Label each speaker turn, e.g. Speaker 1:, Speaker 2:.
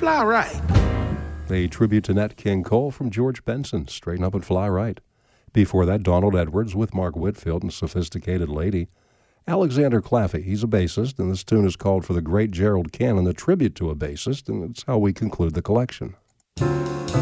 Speaker 1: Fly Right.
Speaker 2: A tribute to Nat King Cole from George Benson, Straighten Up and Fly Right. Before that, Donald Edwards with Mark Whitfield and Sophisticated Lady. Alexander Claffey, he's a bassist, and this tune is called For the Great Gerald Cannon, a tribute to a bassist, and it's how we conclude the collection.